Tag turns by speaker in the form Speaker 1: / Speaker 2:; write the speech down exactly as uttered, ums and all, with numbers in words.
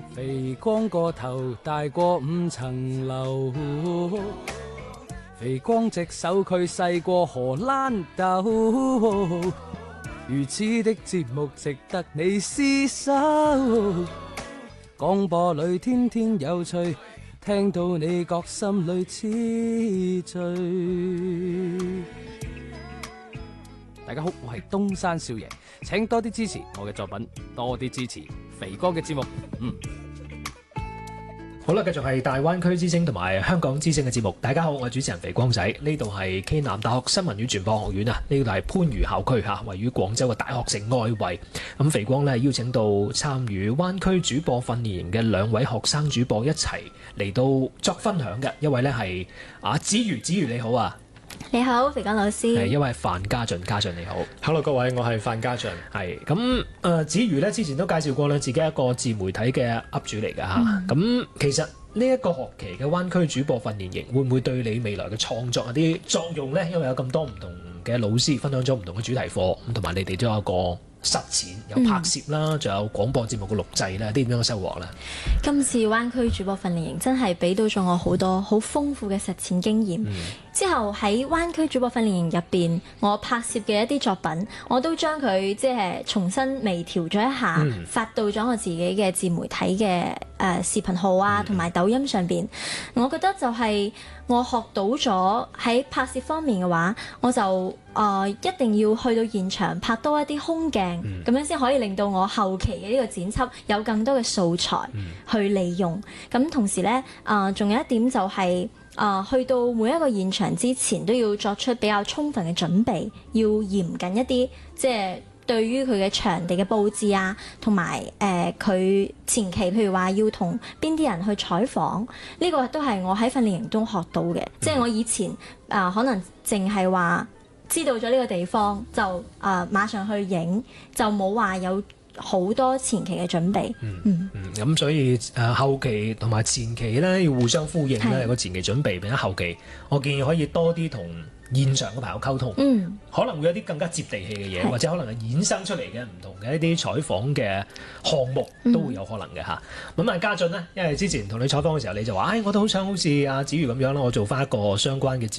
Speaker 1: 肥光個頭大過五層樓，肥光隻手佢細過荷蘭豆，如此的節目值得你廝守。廣播裏天天有趣，聽到你覺心裏痴醉。大家好，我係東山少爺，請多啲支持我嘅作品，多啲支持肥哥嘅節目。嗯，
Speaker 2: 好啦，繼續係大灣區之聲同埋香港之聲嘅節目。大家好，我係主持人肥光仔，呢度係暨南大學新聞與傳播學院啊，呢度係番禺校區嚇，位於廣州嘅大學城外圍。咁肥光呢邀請到參與灣區主播訓練營嘅兩位學生主播一齊嚟到作分享嘅，一位呢係啊子瑜，子瑜你好啊。
Speaker 3: 你好，肥光老師。
Speaker 2: 係，一位范家俊，家俊你好。
Speaker 4: Hello 各位，我係范家俊。
Speaker 2: 係咁誒，子瑜咧之前都介紹過咧，自己一個自媒體嘅 up 主嚟㗎嚇。咁、嗯、其實呢一個學期嘅灣區主播訓練營會唔會對你未來嘅創作有啲作用咧？因為有咁多唔同嘅老師分享咗唔同嘅主題課，咁同埋你哋都有一個實踐，有拍攝啦，仲、嗯、有廣播節目嘅錄製啦，啲點樣嘅收穫咧？
Speaker 3: 今次灣區主播訓練營真係俾到咗我好多好豐富嘅實踐經驗。嗯、之後喺灣區主播訓練營入邊，我拍攝嘅一啲作品，我都將佢即係重新微調咗一下，嗯、發到咗我自己嘅自媒體嘅誒、呃、視頻號啊，同埋、嗯、抖音上邊。我覺得就係我學到咗喺拍攝方面嘅話，我就誒、呃、一定要去到現場拍多一啲空鏡。咁、嗯、樣先可以令到我後期嘅呢個剪輯有更多嘅素材去利用。咁、嗯、同時呢，啊、呃，仲有一點就係、是、啊、呃，去到每一個現場之前都要作出比較充分嘅準備，要嚴謹一啲，即係對於佢嘅場地嘅佈置啊，同埋誒佢前期譬如話要同邊啲人去採訪，呢、這個都係我喺訓練營中學到嘅。嗯、即係我以前啊、呃，可能淨係話知道咗呢個地方就啊、呃、馬上去影，就冇話有好多前期嘅準備。嗯嗯，
Speaker 2: 咁、嗯、所以誒、呃、後期同埋前期咧要互相呼應咧，有個是前期準備，並且後期我建議可以多啲同現場嘅朋友溝通，嗯，可能會有啲更加接地氣嘅嘢，是或者可能係衍生出嚟嘅唔同嘅一啲採訪嘅項目都會有可能嘅嚇。咁啊、嗯，家俊呢，因為之前同你採訪嘅時候，你就話：唉、哎，我都好想好似阿子瑜咁樣啦，我做翻一個相關嘅節